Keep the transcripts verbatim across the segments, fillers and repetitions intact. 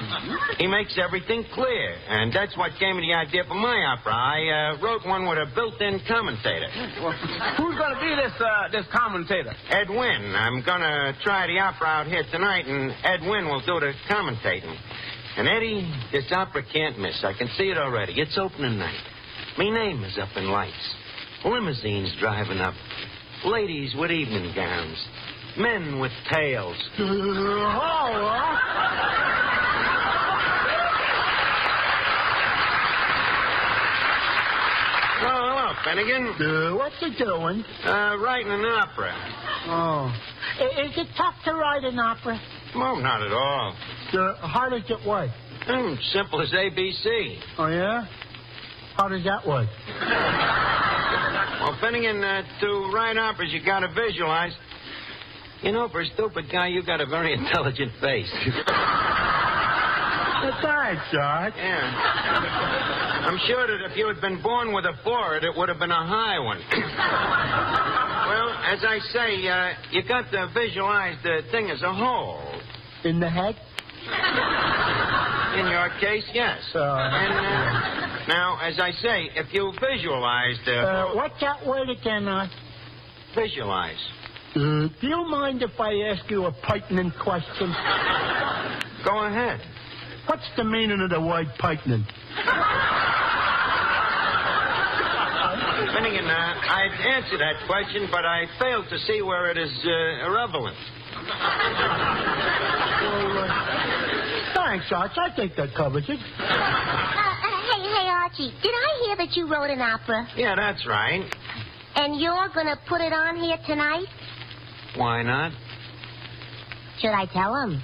He makes everything clear, and that's what gave me the idea for my opera. I uh, wrote one with a built-in commentator. Well, who's going to be this uh, this commentator? Ed Wynn. I'm going to try the opera out here tonight, and Ed Wynn will do the commentating. And, Eddie, this opera can't miss. I can see it already. It's opening night. Me name is up in lights. Limousines driving up. Ladies with evening gowns. Men with tails. Oh, hello, Finnegan. Uh, what's he doing? Uh, writing an opera. Oh. Is it tough to write an opera? Oh, not at all. Uh, how does it work? Mm, simple as A B C. Oh, yeah? How does that work? Well, Finnegan, uh, to write operas, you gotta visualize. You know, for a stupid guy, you got a very intelligent face. Thanks, George. Yeah. I'm sure that if you had been born with a forehead, it would have been a high one. Well, as I say, uh, you got to visualize the thing as a whole. In the head? In your case, yes. Uh, and uh, now, as I say, if you visualize the... Uh, what's that word again, uh? Visualize. Uh, do you mind if I ask you a pertinent question? Go ahead. What's the meaning of the word pertinent? Finnegan, uh, I'd answer that question, but I failed to see where it is uh, irrelevant. Well, uh, thanks, Arch. I think that covers it. Uh, uh, hey, hey, Archie, did I hear that you wrote an opera? Yeah, that's right. And you're going to put it on here tonight? Why not? Should I tell him?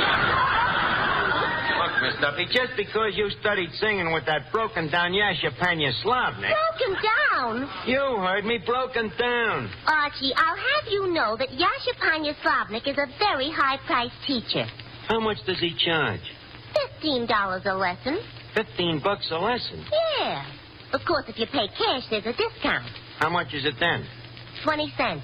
Look, Miss Duffy, just because you studied singing with that broken-down Yasha Panya Slavnik... Broken down? You heard me, broken down. Archie, I'll have you know that Yasha Panya Slavnik is a very high-priced teacher. How much does he charge? Fifteen dollars a lesson. Fifteen bucks a lesson? Yeah. Of course, if you pay cash, there's a discount. How much is it then? Twenty cents.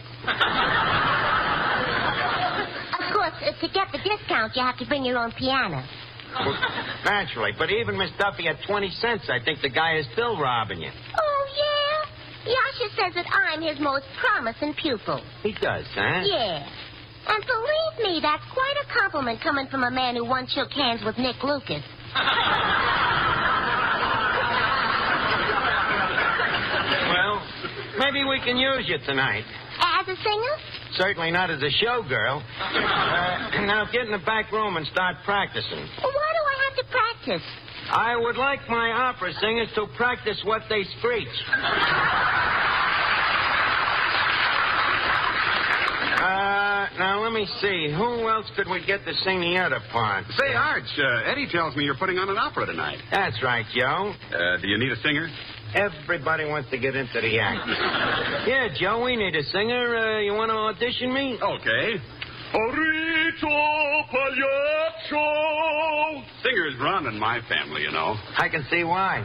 Of course, uh, to get the discount, you have to bring your own piano. Well, naturally, but even Miss Duffy at twenty cents, I think the guy is still robbing you. Oh, yeah? Yasha says that I'm his most promising pupil. He does, huh? Yeah. And believe me, that's quite a compliment coming from a man who once shook hands with Nick Lucas. Well, maybe we can use you tonight. As a singer? Certainly not as a showgirl. Uh, now get in the back room and start practicing. Well, why do I have to practice? I would like my opera singers to practice what they screech. Uh, now, let me see. Who else could we get to sing the other part? Say, Arch, uh, Eddie tells me you're putting on an opera tonight. That's right, Joe. Uh, do you need a singer? Everybody wants to get into the act. Yeah, Joe, we need a singer. Uh, you want to audition me? Okay. Orito Pagliaccio. Singers run in my family, you know. I can see why.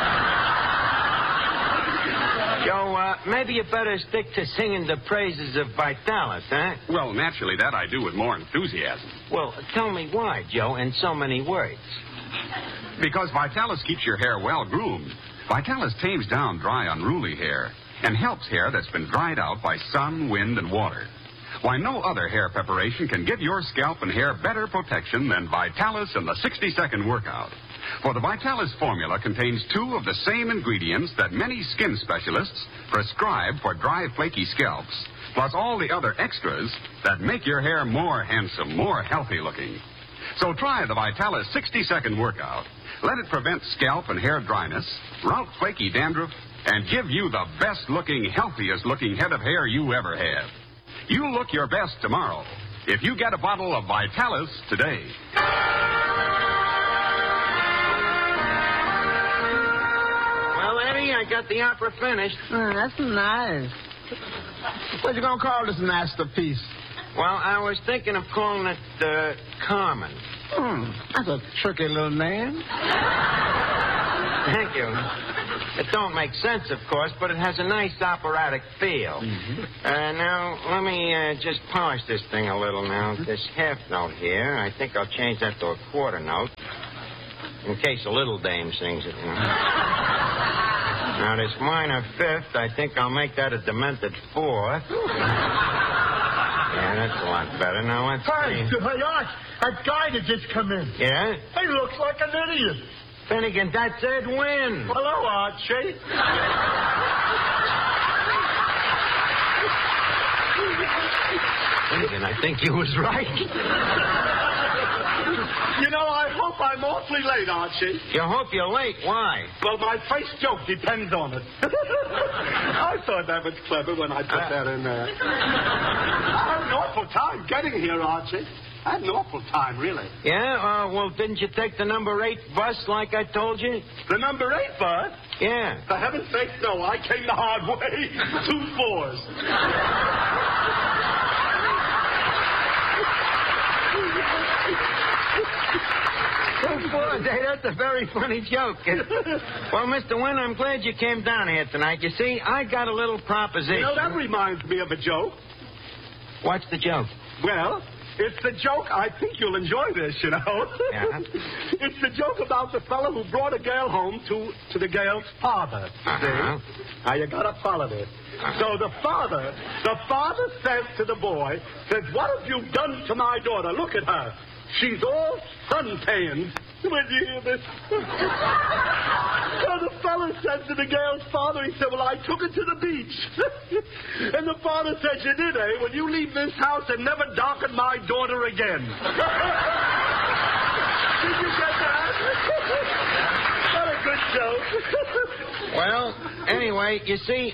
Joe, uh, maybe you better stick to singing the praises of Vitalis, huh? Well, naturally, that I do with more enthusiasm. Well, tell me why, Joe, in so many words. Because Vitalis keeps your hair well groomed. Vitalis tames down dry, unruly hair and helps hair that's been dried out by sun, wind, and water. Why, no other hair preparation can give your scalp and hair better protection than Vitalis in the sixty-second workout. For the Vitalis formula contains two of the same ingredients that many skin specialists prescribe for dry, flaky scalps, plus all the other extras that make your hair more handsome, more healthy looking. So try the Vitalis sixty-second workout. Let it prevent scalp and hair dryness, rout flaky dandruff, and give you the best-looking, healthiest-looking head of hair you ever had. You look your best tomorrow if you get a bottle of Vitalis today. Well, Eddie, I got the opera finished. Oh, that's nice. What you gonna call this masterpiece? Well, I was thinking of calling it uh, Carmen. Hmm, that's a tricky little name. Thank you. It don't make sense, of course, but it has a nice operatic feel. Mm-hmm. Uh, now, let me uh, just polish this thing a little now. This half note here, I think I'll change that to a quarter note. in case a little dame sings it. You know. Now, this minor fifth, I think I'll make that a demented fourth. Yeah, that's a lot better. Now, let's Hey, see. hey, Arch, that guy that just come in. Yeah? He looks like an idiot. Finnegan, that's Ed Wynn. Hello, Archie. Finnegan, I think you was right. You know, I hope I'm awfully late, Archie. You hope you're late. Why? Well, my face joke depends on it. I thought that was clever when I put Uh, that in there. I had an awful time getting here, Archie. I had an awful time, really. Yeah? Uh, well, didn't you take the number eight bus like I told you? The number eight bus? Yeah. For heaven's sake, no. I came the hard way. Two fours. Two fours. Hey, that's a very funny joke. Well, Mister Wynn, I'm glad you came down here tonight. You see, I got a little proposition. You know, that reminds me of a joke. What's the joke? Well, it's the joke. I think you'll enjoy this, you know. Yeah? It's the joke about the fellow who brought a girl home to, to the girl's father. Uh-huh. See? Now, you got to follow this. So the father, the father says to the boy, says, what have you done to my daughter? Look at her. She's all sun-tanned. When you hear this? So the fellow said to the girl's father, he said, well, I took her to the beach. And the father said, you did, eh? Well, you leave this house and never darken my daughter again. Did you get that? What a good joke. Well, anyway, you see,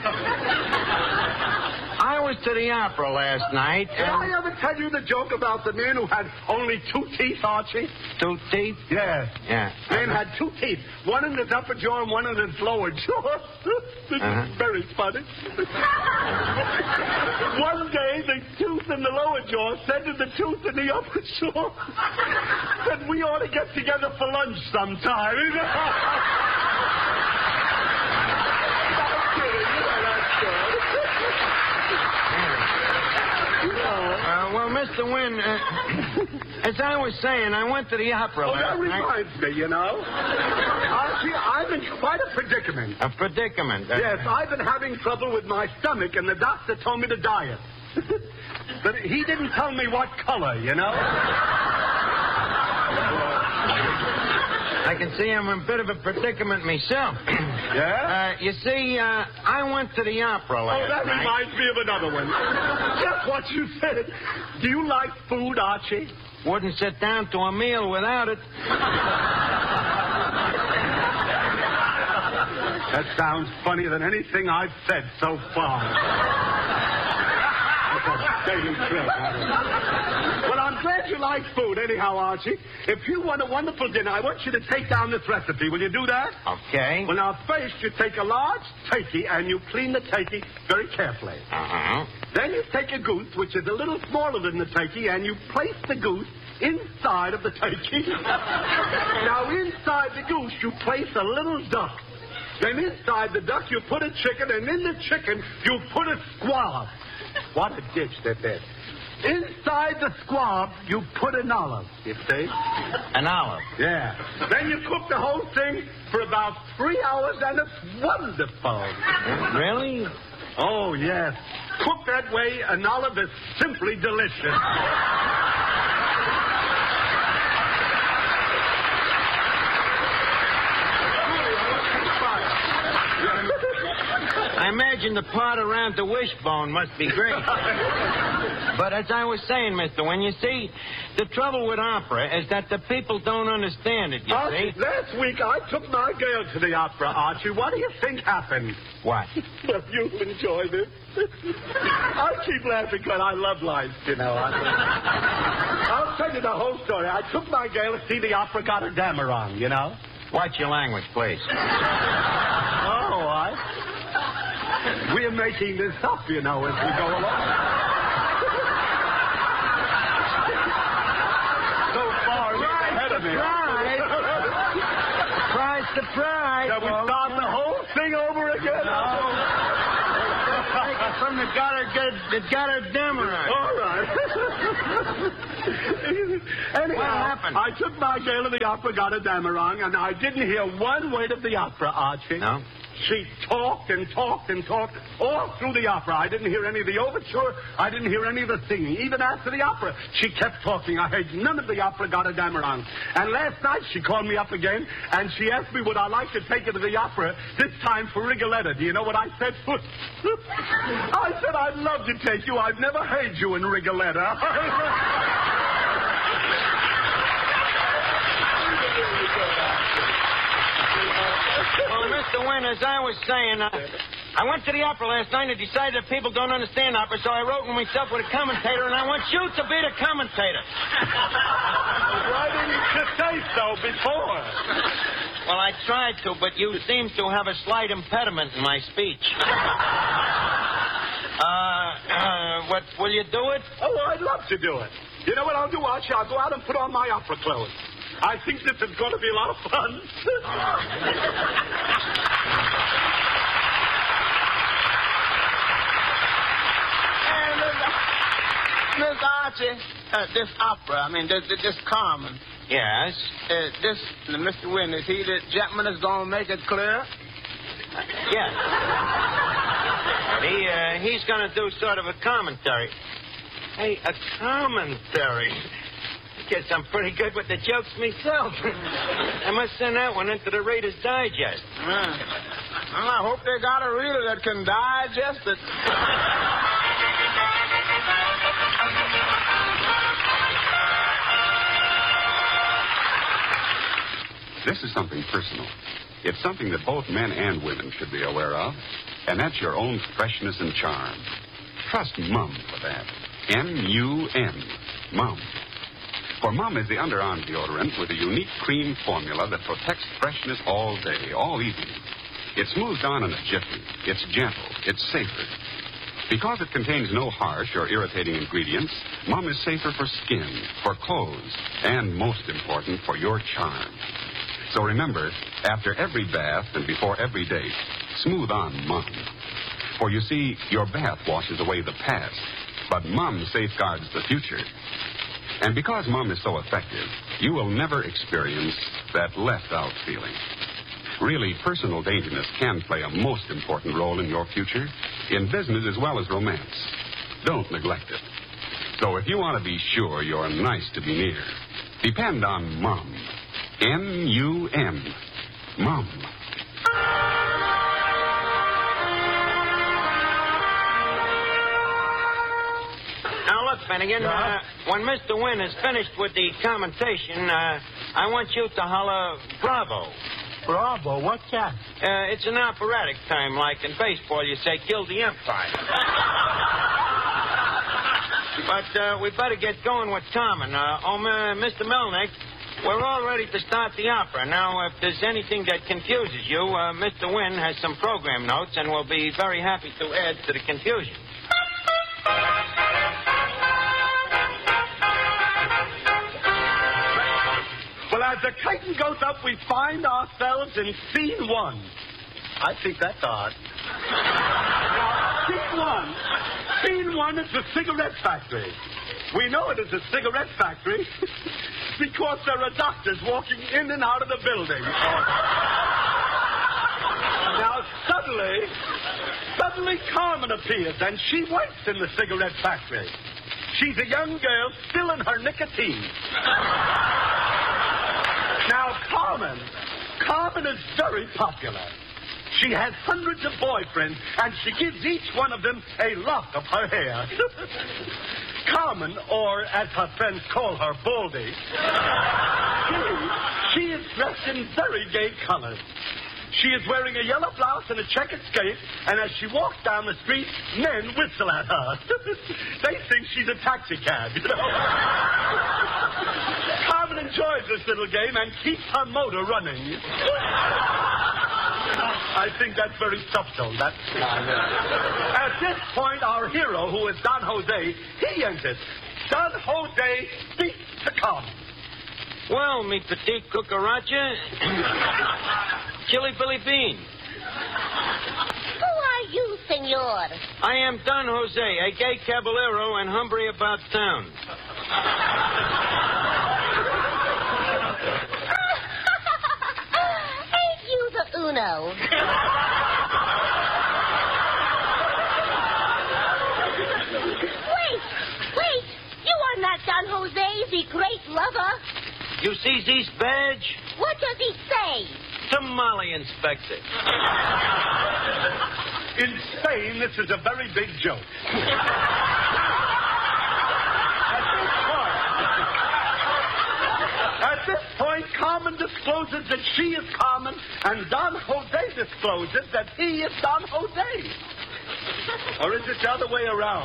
I was to the opera last night. Did I ever tell you the joke about the man who had only two teeth, Archie? Two teeth? Yeah. Yeah. Man had two teeth. One in his upper jaw and one in his lower jaw. This Uh-huh. is very funny. One day, the tooth in the lower jaw said to the tooth in the upper jaw that we ought to get together for lunch sometime. Uh, well, Mister Wynn, uh, as I was saying, I went to the opera Oh, that last night. reminds me, you know. Archie, I'm in quite a predicament. A predicament. Uh, Yes, I've been having trouble with my stomach, and the doctor told me to diet. But he didn't tell me what color, you know. I can see I'm in a bit of a predicament myself. Yeah? Uh, you see, uh, I went to the opera Oh, last that night. reminds me of another one. Just what you said. Do you like food, Archie? Wouldn't sit down to a meal without it. That sounds funnier than anything I've said so far. That's a daily thrill, huh? Well, I'm glad you like food, anyhow, Archie. If you want a wonderful dinner, I want you to take down this recipe. Will you do that? Okay. Well, now, first you take a large turkey and you clean the turkey very carefully. Uh-huh. Then you take a goose, which is a little smaller than the turkey, and you place the goose inside of the turkey. Now, inside the goose, you place a little duck. Then inside the duck, you put a chicken, and in the chicken, you put a squab. What a ditch that is. Inside the squab, you put an olive, you see? An olive. Yeah. Then you cook the whole thing for about three hours, and it's wonderful. Really? Oh, yes. Cooked that way, an olive is simply delicious. I imagine the part around the wishbone must be great. But as I was saying, Mister Wynn, you see, the trouble with opera is that the people don't understand it, you Archie, see. last week I took my girl to the opera, Archie. What do you think happened? What? Well, you'll enjoy this. I keep laughing because I love life, you know. I, I'll tell you the whole story. I took my girl to see the opera Gotterdammerung, you know. Watch your language, please. Oh, I... We're making this up, you know, as we go along. So far, you're ahead of me. Surprise, surprise. Shall we start the whole thing over again? Take it from the Goddard, the Goddardammerung. All right. Anyhow, What happened? I took my girl to the opera, got a damarang, and I didn't hear one word of the opera, Archie. No? She talked and talked and talked all through the opera. I didn't hear any of the overture. I didn't hear any of the singing. Even after the opera, she kept talking. I heard none of the opera got a damarang. And last night, she called me up again, and she asked me would I like to take her to the opera, this time for Rigoletto. Do you know what I said? I said, I'd love to take you. I've never heard you in Rigoletto. Well, Mister Wynn, as I was saying, uh, I went to the opera last night and decided that people don't understand opera, so I wrote myself with a commentator, and I want you to be the commentator. Why didn't you say so before? Well, I tried to, but you seem to have a slight impediment in my speech. Uh, uh, what, will you do it? Oh, I'd love to do it. You know what I'll do, Archie? I'll go out and put on my opera clothes. I think this is going to be a lot of fun. Hey, Miss, Miss Archie, uh, this opera, I mean, this, this Carmen, Yes. uh, this, uh, Mister Wynn, is he the gentleman that's going to make it clear? Yes. He, uh, he's going to do sort of a commentary. Hey, a commentary. I guess I'm pretty good with the jokes myself. I must send that one into the Reader's Digest. Uh, well, I hope they got a reader that can digest it. This is something personal. It's something that both men and women should be aware of, and that's your own freshness and charm. Trust Mum for that. M U M. Mum. For Mum is the underarm deodorant with a unique cream formula that protects freshness all day, all evening. It smooths on in a jiffy. It's gentle. It's safer. Because it contains no harsh or irritating ingredients, Mum is safer for skin, for clothes, and most important, for your charm. So remember, after every bath and before every date, smooth on Mum. For you see, your bath washes away the past, but Mum safeguards the future. And because Mum is so effective, you will never experience that left-out feeling. Really, personal daintiness can play a most important role in your future, in business as well as romance. Don't neglect it. So if you want to be sure you're nice to be near, depend on Mum. M U M. Mum. Now, look, Finnegan, uh, when Mister Wynn is finished with the commentation, uh, I want you to holler, bravo. Bravo, what's that? Uh, it's an operatic term, like in baseball you say, kill the umpire. But uh, we better get going with Carmen. Uh, oh, uh, Mister Melnick, we're all ready to start the opera. Now, if there's anything that confuses you, uh, Mister Wynn has some program notes, and we'll be very happy to add to the confusion. Well, as the curtain goes up, we find ourselves in scene one. I think that's odd. Now, scene one. Scene one is the cigarette factory. We know it is a cigarette factory because there are doctors walking in and out of the building. Now, suddenly, suddenly Carmen appears, and she works in the cigarette factory. She's a young girl still in her nicotine. Now, Carmen, Carmen is very popular. She has hundreds of boyfriends, and she gives each one of them a lock of her hair. Carmen, or as her friends call her, Baldy, she, she is dressed in very gay colors. She is wearing a yellow blouse and a checkered skirt, and as she walks down the street, men whistle at her. They think she's a taxi cab, you know. Carmen enjoys this little game and keeps her motor running. I think that's very subtle. That's... At this point, our hero, who is Don Jose, he enters. Don Jose speaks to Carmen. Well, me petite cucaracha, chili Billy Bean. Who are you, senor? I am Don Jose, a gay caballero and hombre about town. Ain't you the Uno? Wait, wait. You are not Don Jose, the great lover. You see this badge? What does he say? Tamale inspector. In Spain, this is a very big joke. At this point, at this point, Carmen discloses that she is Carmen, and Don Jose discloses that he is Don Jose. Or is it the other way around?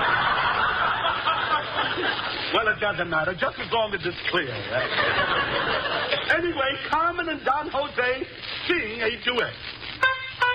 Well, it doesn't matter, just as long as it's clear. Anyway, Carmen and Don Jose sing a duet.